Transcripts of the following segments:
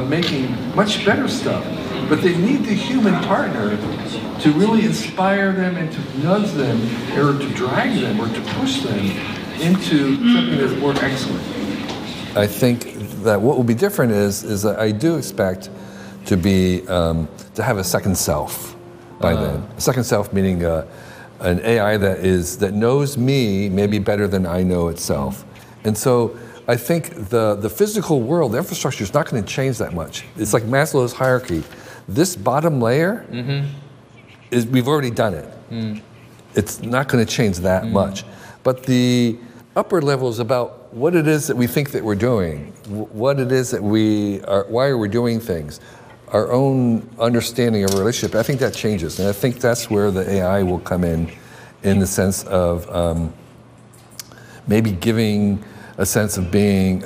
making much better stuff, but they need the human partner to really inspire them and to nudge them or to drag them or to push them into something that's more excellent. I think that what will be different is that I do expect to be to have a second self by then. A second self meaning an AI that knows me maybe better than I know itself. And so I think the physical world, the infrastructure is not going to change that much. It's like Maslow's hierarchy. This bottom layer is we've already done it. It's not going to change that much. But the upper level is about what it is that we think that we're doing, what it is that we are, why are we doing things, our own understanding of a relationship. I think that changes, and I think that's where the AI will come in the sense of maybe giving a sense of being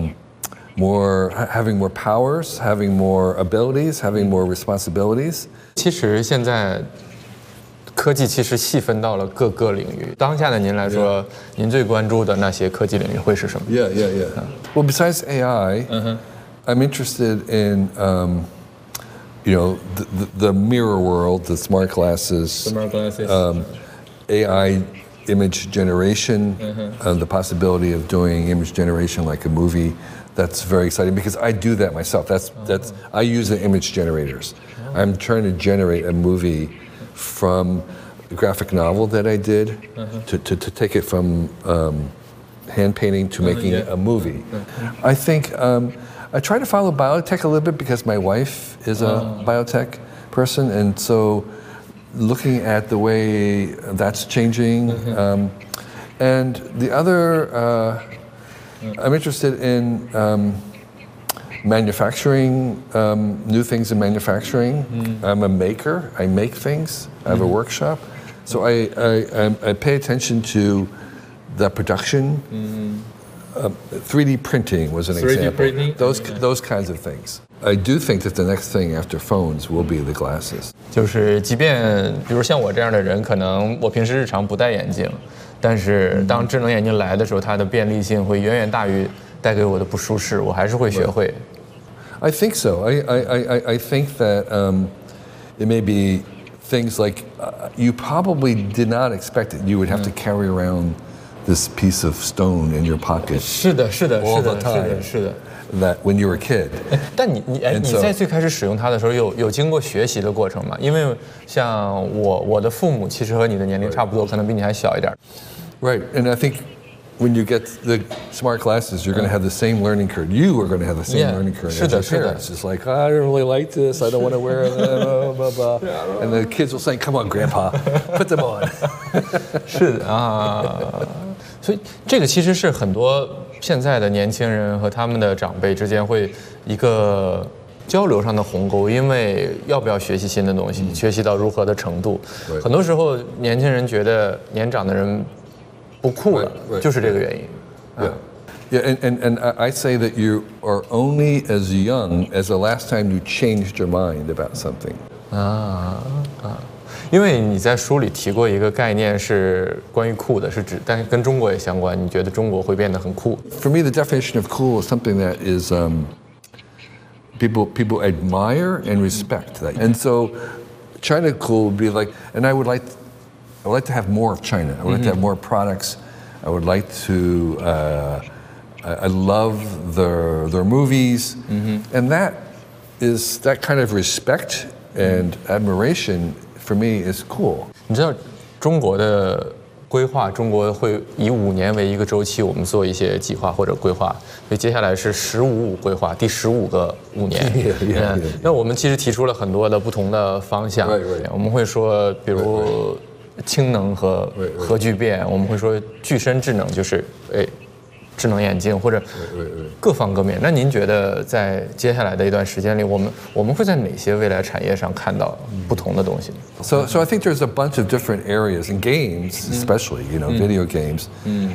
having more powers, having more abilities, having more responsibilities. 其实现在科技其实细分到了各个领域。当下的您来说，您最关注的那些科技领域会是什么 Yeah. Well, besides AI, I'm interested in the mirror world, the smart glasses, AI image generation, the possibility of doing image generation like a movie. That's very exciting because I do that myself. I use the image generators. I'm trying to generate a movie from a graphic novel that I did to take it from hand painting to making a movie. I think I try to follow biotech a little bit because my wife is a biotech person, and so looking at the way that's changing. And the other, I'm interested in manufacturing, new things in manufacturing. I'm a maker. I make things. I have a workshop. So I pay attention to the production. 3D printing was an example. Printing? Those kinds of things. I do think that the next thing after phones will be the glasses. 就是即便比如像我这样的人，可能我平时日常不戴眼镜，但是当智能眼镜来的时候，它的便利性会远远大于带给我的不舒适，我还是会学会。 I think so. I think that it may be things like you probably did not expect that you would have to carry around this piece of stone in your pocket. 是的 all the time. 是的。 That when you were a kid. 但你在最开始使用它的时候，有经过学习的过程吗？因为像我的父母其实和你的年龄差不多，可能比你还小一点。 Right, and I think when you get the smart glasses, you're going to have the same learning curve. You are going to have the same learning curve as your parents. It's like, I don't really like this. I don't want to wear them. Blah, blah, blah. And the kids will say, "Come on, Grandpa, put them on." 是的啊，所以这个其实是很多现在的年轻人和他们的长辈之间会一个交流上的鸿沟，因为要不要学习新的东西，学习到如何的程度，很多时候年轻人觉得年长的人不酷了，就是这个原因。 Yeah, and I say that you are only as young as the last time you changed your mind about something. 因为你在书里提过一个概念是关于酷的，是指，但是跟中国也相关。你觉得中国会变得很酷 ？For me, the definition of cool is something that is people admire and respect. And so, China cool would be like, and I would like to have more of China. I would like to have more products. I would like to. I love their movies, and that kind of respect and admiration. For me, is cool. 你知道中国的规划，中国会以5年为一个周期，我们做一些计划或者规划。所以接下来是15-5规划，第15个5年。那我们其实提出了很多的不同的方向。我们会说，比如氢能和核聚变，我们会说具身智能，就是智能眼镜或者各方各面。那您觉得在接下来的一段时间里，我们会在哪些未来产业上看到不同的东西 So I think there's a bunch of different areas in games, especially video games.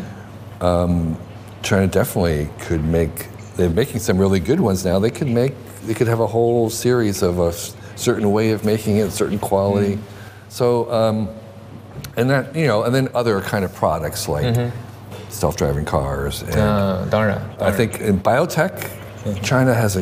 China definitely could make. They're making some really good ones now. They could have a whole series of a certain way of making it, certain quality. So and that and then other kind of products like. Self-driving cars. And 当然 I think in biotech, China has a